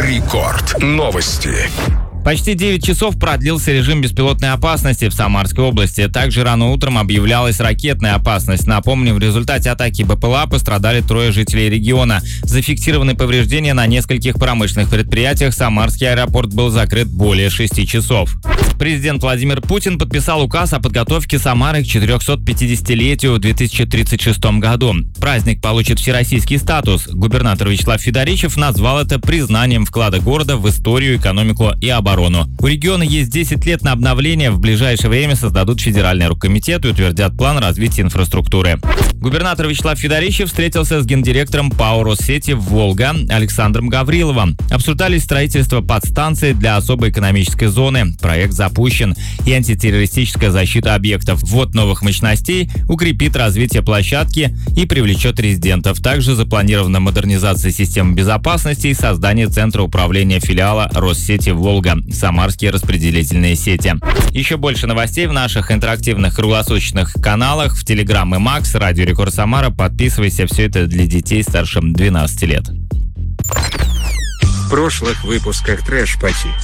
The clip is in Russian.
Рекорд. Новости. Почти 9 часов продлился режим беспилотной опасности в Самарской области. Также рано утром объявлялась ракетная опасность. Напомню, в результате атаки БПЛА пострадали 3 жителей региона. Зафиксированы повреждения на нескольких промышленных предприятиях. Самарский аэропорт был закрыт более 6 часов. Президент Владимир Путин подписал указ о подготовке Самары к 450-летию в 2036 году. Праздник получит всероссийский статус. Губернатор Вячеслав Федоричев назвал это признанием вклада города в историю, экономику и оборону. У региона есть 10 лет на обновление. В ближайшее время создадут федеральный оргкомитет и утвердят план развития инфраструктуры. Губернатор Вячеслав Федоричев встретился с гендиректором ПАО «Россети» «Волга» Александром Гавриловым. Обсуждали строительство подстанции для особой экономической зоны. Проект запущен. И антитеррористическая защита объектов. Ввод новых мощностей укрепит развитие площадки и привлечет резидентов. Также запланирована модернизация системы безопасности и создание центра управления филиала «Россети» «Волга». Самарские распределительные сети. Еще больше новостей в наших интерактивных круглосуточных каналах в Telegram и Max, Радио Рекорд Самара. Подписывайся, все это для детей старше 12 лет. В прошлых выпусках Трэш Пати.